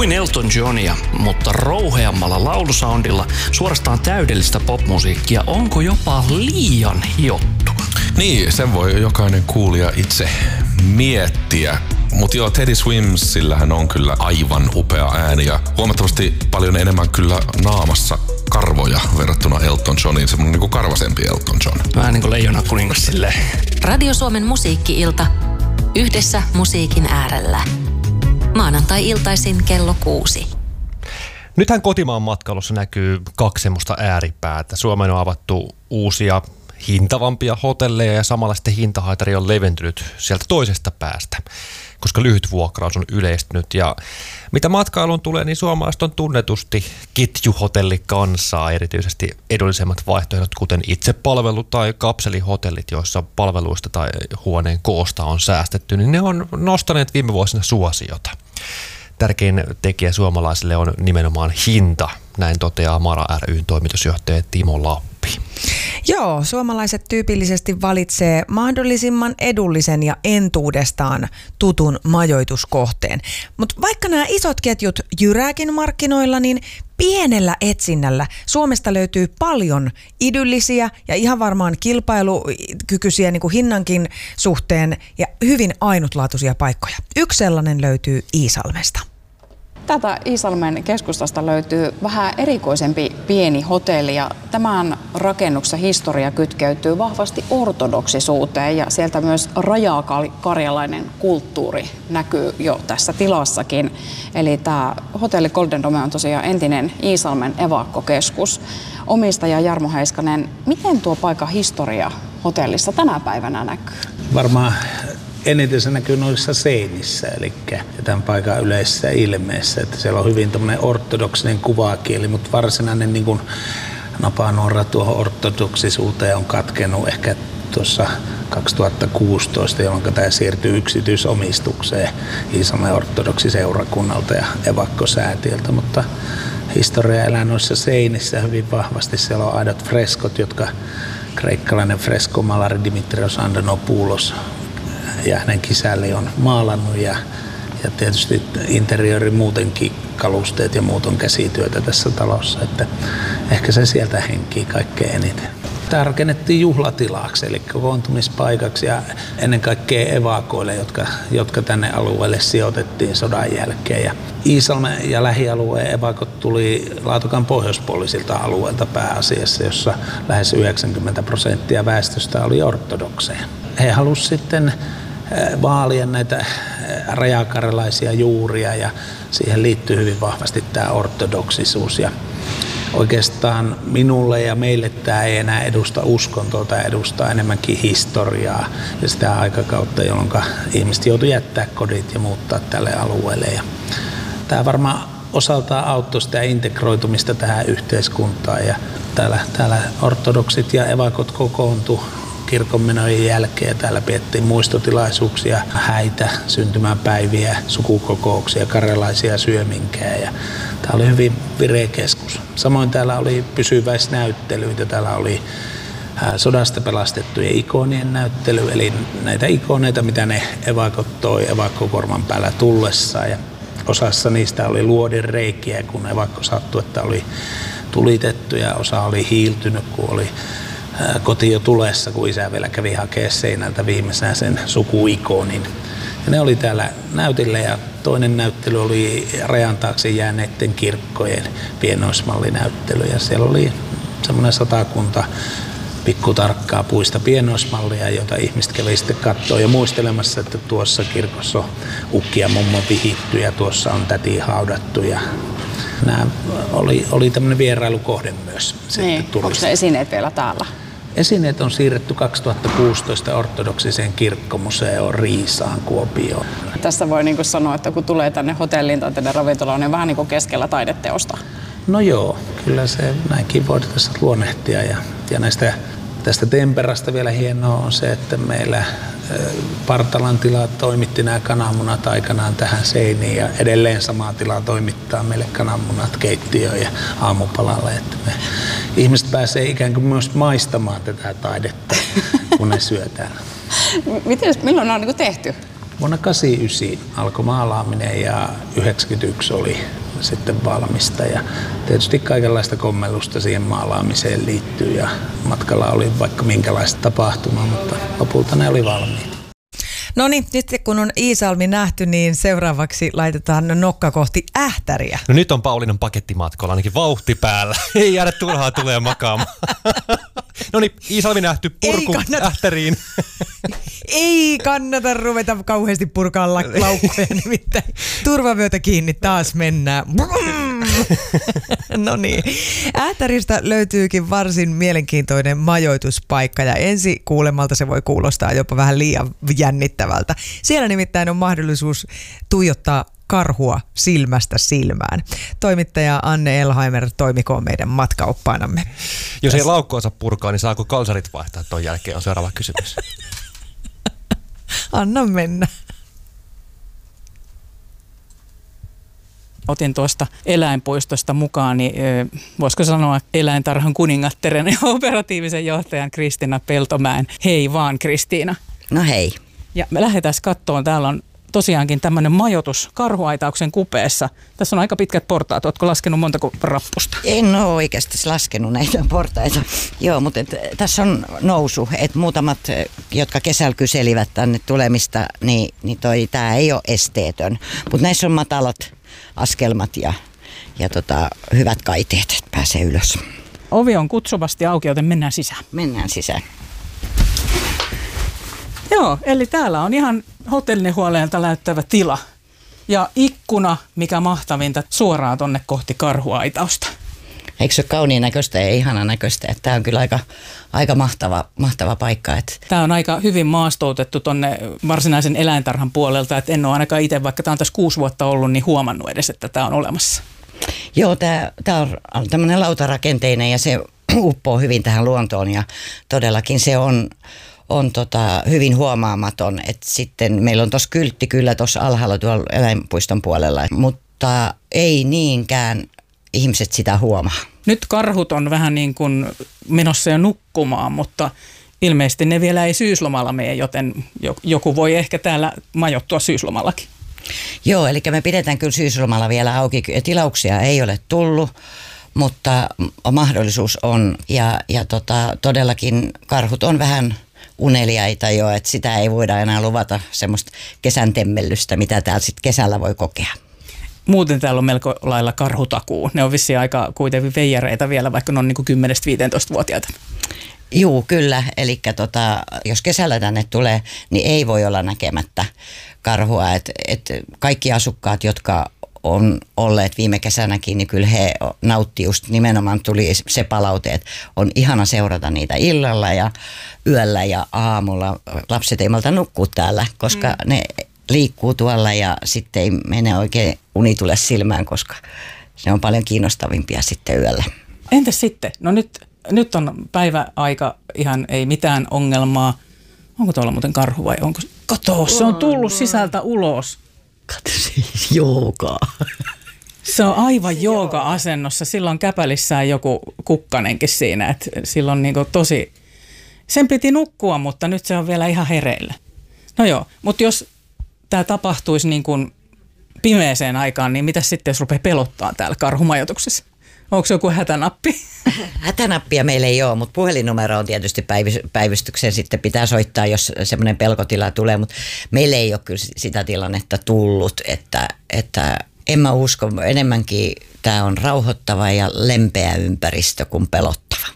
Kuin Elton Johnia, mutta rouheammalla laulusoundilla, suorastaan täydellistä popmusiikkia, onko jopa liian hiottua? Niin, sen voi jokainen kuulija itse miettiä. Mutta joo, Teddy Swimsillähän on kyllä aivan upea ääni ja huomattavasti paljon enemmän kyllä naamassa karvoja verrattuna Elton Johniin. Semmoinen niinku karvasempi Elton John. Vähän niin kuin Leijona kuningas silleen. Radio Suomen musiikki-ilta. Yhdessä musiikin äärellä. Maanantai-iltaisin kello 6. Nythän kotimaan matkailussa näkyy kaksi semmoista ääripäätä. Suomeen on avattu uusia hintavampia hotelleja ja samalla sitten hintahaitari on leventynyt sieltä toisesta päästä, koska lyhyt vuokraus on yleistynyt. Ja mitä matkailuun tulee, niin suomalaiset on tunnetusti ketjuhotellikansaa, erityisesti edullisemmat vaihtoehdot, kuten itsepalvelu tai kapselihotellit, joissa palveluista tai huoneen koosta on säästetty, niin ne on nostaneet viime vuosina suosiota. Tärkein tekijä suomalaisille on nimenomaan hinta, näin toteaa Mara ry:n toimitusjohtaja Timo Lappi. Joo, suomalaiset tyypillisesti valitsee mahdollisimman edullisen ja entuudestaan tutun majoituskohteen. Mutta vaikka nämä isot ketjut jyrääkin markkinoilla, niin pienellä etsinnällä Suomesta löytyy paljon idyllisiä ja ihan varmaan kilpailukykyisiä niin kuin hinnankin suhteen ja hyvin ainutlaatuisia paikkoja. Yksi sellainen löytyy Iisalmesta. Täältä Iisalmen keskustasta löytyy vähän erikoisempi pieni hotelli ja tämän rakennuksen historia kytkeytyy vahvasti ortodoksisuuteen ja sieltä myös rajakarjalainen kulttuuri näkyy jo tässä tilassakin. Eli tämä hotelli Golden Dome on tosiaan entinen Iisalmen evakkokeskus. Omistaja Jarmo Heiskanen, miten tuo paikan historia hotellissa tänä päivänä näkyy? Varmaan eniten se näkyy noissa seinissä, eli tämän paikan yleisessä ilmeessä, että siellä on hyvin tämmöinen ortodoksinen kuvakieli, mutta varsinainen niin kuin napanuora tuohon ortodoksisuuteen on katkenut ehkä tuossa 2016, jolloin tämä siirtyi yksityisomistukseen Iisalmen ortodoksiseurakunnalta ja evakkosäätiöltä, mutta historia elää noissa seinissä hyvin vahvasti. Siellä on aidot freskot, jotka kreikkalainen freskomalari Dimitrios Andronopoulos ja hänen kisälli on maalannut ja tietysti interiööri muutenkin kalusteet ja muut on käsityötä tässä talossa, että ehkä se sieltä henkii kaikkein eniten. Tämä rakennettiin juhlatilaksi, eli kokoontumispaikaksi ja ennen kaikkea evakoille, jotka tänne alueelle sijoitettiin sodan jälkeen. Ja Iisalmen ja lähialueen evakot tuli Laatokan pohjoispuolisilta alueilta pääasiassa, jossa lähes 90% väestöstä oli ortodokseja. He halusivat sitten vaalia näitä rajakarjalaisia juuria ja siihen liittyy hyvin vahvasti tämä ortodoksisuus. Ja oikeastaan minulle ja meille tämä ei enää edusta uskontoa, tämä edustaa enemmänkin historiaa ja sitä aikakautta, jolloin ihmiset joutuivat jättää kodit ja muuttaa tälle alueelle. Ja tämä varmaan osaltaan auttoi sitä integroitumista tähän yhteiskuntaan ja täällä ortodoksit ja evakot kokoontu kirkonmenojen jälkeen. Täällä pidettiin muistotilaisuuksia, häitä, syntymäpäiviä, sukukokouksia, karjalaisia syöminkejä. Ja tämä oli hyvin vireä keskus. Samoin täällä oli pysyväisnäyttelyitä. Täällä oli sodasta pelastettujen ikonien näyttely, eli näitä ikoneita, mitä ne evakot toi evakkokorman päällä tullessaan. Ja osassa niistä oli luodin reikiä, kun evakko sattui, että oli tulitettu ja osa oli hiiltynyt, kun oli koti jo tulessa, kun isä vielä kävi hakemaan seinältä viimeisenä sen sukuikonin. Ja ne oli täällä näytillä ja toinen näyttely oli rajan taakse jääneiden kirkkojen pienoismallinäyttely. Ja siellä oli semmoinen 100 pikkutarkkaa puista pienoismallia, jota ihmiset kävi sitten katsoa ja muistelemassa, että tuossa kirkossa on ukki ja mummo vihitty ja tuossa on täti haudattu. Ja nämä oli tämmöinen vierailukohde myös. Niin, onko ne esineet vielä täällä? Esineet on siirretty 2016 ortodoksiseen kirkkomuseoon Riisaan Kuopioon. Tässä voi niin kuin sanoa, että kun tulee tänne hotelliin tai tänne ravintolaan, niin vähän niin kuin keskellä taideteosta. No joo, kyllä se näinkin voidaan tässä luonnehtia. Ja tästä temperasta vielä hienoa on se, että meillä Partalan tila toimitti nämä kananmunat aikanaan tähän seiniin ja edelleen samaa tilaa toimittaa meille kananmunat keittiöön ja aamupalalle, että ihmiset pääsee ikään kuin myös maistamaan tätä taidetta, kun ne syötään. Milloin ne on tehty? Vuonna 1989 alkoi maalaaminen ja 1991 oli sitten valmista ja tietysti kaikenlaista kommellusta siihen maalaamiseen liittyy ja matkalla oli vaikka minkälaista tapahtumaa, mutta lopulta ne oli valmiit. No niin, nyt kun on Iisalmi nähty, niin seuraavaksi laitetaan nokka kohti Ähtäriä. No nyt on Pauliinan pakettimatkalla ainakin vauhti päällä. Ei jäädä turhaa tulee makaamaan. No niin, Iisalmi nähty, purku Ähtäriin. Ei kannata ruveta kauheasti purkaa laukkuja, nimittäin turvavyötä kiinni taas mennään. No niin, Ähtäristä löytyykin varsin mielenkiintoinen majoituspaikka ja ensi kuulemalta se voi kuulostaa jopa vähän liian jännittävältä. Siellä nimittäin on mahdollisuus tuijottaa karhua silmästä silmään. Toimittaja Anne Elheimer toimikoon meidän matkaoppaanamme. Jos ei laukkoa saa purkaa, niin saako kalsarit vaihtaa tuon jälkeen on seuraava kysymys. Anna mennä. Otin tuosta eläinpuistosta mukaan, niin voisiko sanoa eläintarhan kuningattaren ja operatiivisen johtajan Kristiina Peltomäen. Hei vaan Kristiina. No hei. Ja me lähdetään kattoon. Täällä on tosiaankin tämmöinen majoitus karhuaitauksen kupeessa. Tässä on aika pitkät portaat. Ootko laskenut montako rappusta? En ole oikeasti laskenut näitä portaita. Joo, mutta tässä on nousu. Että muutamat, jotka kesällä kyselivät tänne tulemista, niin tämä ei ole esteetön. Mutta näissä on matalat askelmat ja hyvät kaiteet, että pääsee ylös. Ovi on kutsuvasti auki, joten mennään sisään. Mennään sisään. Joo, eli täällä on ihan hotellihuoneelta näyttävä tila. Ja ikkuna, mikä mahtavinta, suoraan tonne kohti karhuaitausta. Eikö se ole kauniin näköistä ja ihanan näköistä? Tämä on kyllä aika mahtava paikka. Tämä on aika hyvin maastoutettu tonne varsinaisen eläintarhan puolelta. Et en ole ainakaan itse, vaikka tämä on tässä 6 vuotta ollut, niin huomannut edes, että tämä on olemassa. Joo, tämä on tämmöinen lautarakenteinen ja se uppoo hyvin tähän luontoon ja todellakin se on hyvin huomaamaton. Et sitten meillä on tuossa kyltti kyllä tuossa alhaalla tuolla eläinpuiston puolella, mutta ei niinkään ihmiset sitä huomaa. Nyt karhut on vähän niin kuin menossa jo nukkumaan, mutta ilmeisesti ne vielä ei syyslomalla mene, joten joku voi ehkä täällä majoittua syyslomallakin. Joo, eli me pidetään kyllä syyslomalla vielä auki. Tilauksia ei ole tullut, mutta mahdollisuus on. Ja todellakin karhut on vähän uneliaita jo, että sitä ei voida enää luvata semmoista kesän temmellystä, mitä täällä sitten kesällä voi kokea. Muuten täällä on melko lailla karhutakuu. Ne on vissiin aika kuitenkin veijareita vielä, vaikka ne on niin kuin 10-15-vuotiaita. Juu, kyllä. Eli jos kesällä tänne tulee, niin ei voi olla näkemättä karhua. Et kaikki asukkaat, jotka on olleet viime kesänäkin, niin kyllä he nauttii just nimenomaan tuli se palaute, että on ihana seurata niitä illalla ja yöllä ja aamulla. Lapset ei malta nukkua täällä, koska ne liikkuu tuolla ja sitten ei mene oikein uni tule silmään, koska se on paljon kiinnostavimpia sitten yöllä. Entäs sitten? No nyt on päiväaika, ihan ei mitään ongelmaa. Onko tuolla muuten karhu vai onko? Kato, se on tullut sisältä ulos. Kato siis joogaa. Se on aivan jooga-asennossa. Sillä on käpälissään joku kukkanenkin siinä, että sillä on niinku tosi... Sen piti nukkua, mutta nyt se on vielä ihan hereillä. No joo, mutta jos tämä tapahtuisi niin kuin pimeeseen aikaan, niin mitä sitten, jos rupeaa pelottaa täällä karhumajoituksessa? Onko se joku hätänappi? Hätänappia meillä ei ole, mutta puhelinnumero on tietysti päivystykseen sitten pitää soittaa, jos semmoinen pelkotila tulee, mutta meillä ei ole kyllä sitä tilannetta tullut, että en mä usko, enemmänkin tämä on rauhoittava ja lempeä ympäristö kuin pelottava.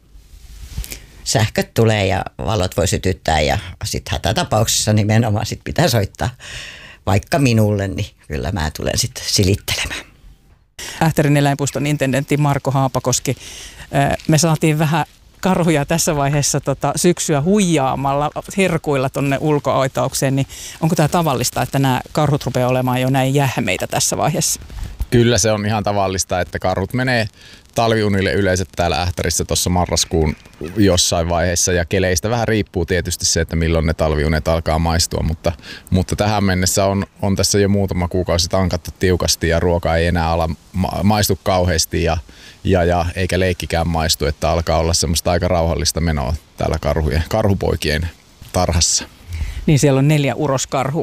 Sähköt tulee ja valot voi sytyttää ja sitten hätätapauksessa nimenomaan sit pitää soittaa vaikka minulle, niin kyllä mä tulen sitten silittelemään. Ähtärin eläinpuiston intendentti Marko Haapakoski. Me saatiin vähän karhuja tässä vaiheessa syksyä huijaamalla herkuilla tuonne ulkoaitaukseen, niin onko tämä tavallista, että nämä karhut rupeaa olemaan jo näin jähmeitä tässä vaiheessa? Kyllä se on ihan tavallista, että karhut menee talviunille yleensä täällä Ähtärissä tuossa marraskuun jossain vaiheessa ja keleistä vähän riippuu tietysti se, että milloin ne talviunet alkaa maistua, mutta tähän mennessä on tässä jo muutama kuukausi tankattu tiukasti ja ruoka ei enää ala maistu kauheasti ja eikä leikkikään maistu, että alkaa olla semmoista aika rauhallista menoa täällä karhupoikien tarhassa. Niin siellä on 4 uroskarhua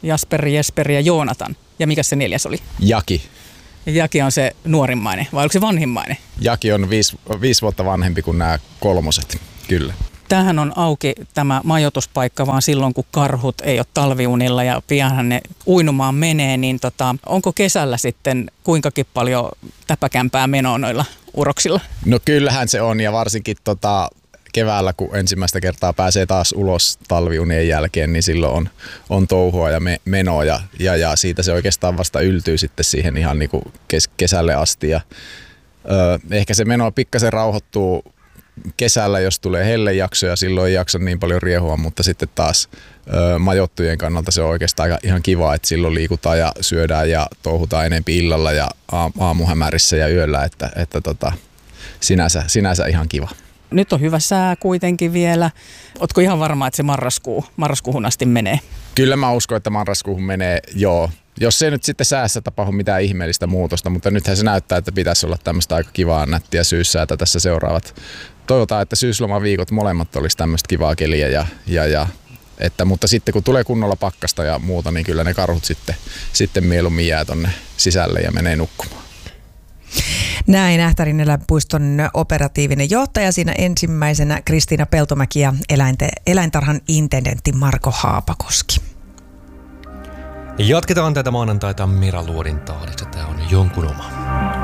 Jasper, Jesper ja Joonatan. Ja mikä se 4 oli? Jaki. Ja Jaki on se nuorimmainen, vai onko se vanhimmainen? Jaki on 5 vuotta vanhempi kuin nämä 3, kyllä. Tämähän on auki tämä majoituspaikka vaan silloin, kun karhut ei ole talviunilla ja pianhan ne uinumaan menee, niin onko kesällä sitten kuinkakin paljon täpäkämpää menoa noilla uroksilla? No kyllähän se on, ja varsinkin keväällä, kun ensimmäistä kertaa pääsee taas ulos talviunien jälkeen, niin silloin on touhua ja menoa ja siitä se oikeastaan vasta yltyy sitten siihen ihan niin kuin kesälle asti. Ja, ehkä se meno pikkasen rauhoittuu kesällä, jos tulee hellejakso ja silloin ei jaksa niin paljon riehua, mutta sitten taas majoittujen kannalta se on oikeastaan ihan kiva, että silloin liikutaan ja syödään ja touhutaan enempi illalla ja aamuhämärissä ja yöllä, että sinänsä ihan kiva. Nyt on hyvä sää kuitenkin vielä. Ootko ihan varma, että se marraskuuhun asti menee? Kyllä mä uskon, että marraskuuhun menee, joo. Jos ei nyt sitten säässä tapahdu mitään ihmeellistä muutosta, mutta nythän se näyttää, että pitäisi olla tämmöistä aika kivaa nättiä syyssäätä tässä seuraavat. Toivotaan, että syyslomaviikot molemmat olisi tämmöistä kivaa keliä mutta sitten kun tulee kunnolla pakkasta ja muuta, niin kyllä ne karhut sitten mieluummin jää tonne sisälle ja menee nukkumaan. Näin Ähtärin eläinpuiston operatiivinen johtaja, siinä ensimmäisenä Kristiina Peltomäki ja eläintarhan intendentti Marko Haapakoski. Jatketaan tätä maanantaita Mira Luodin tahdissa. Tämä on jonkun oma.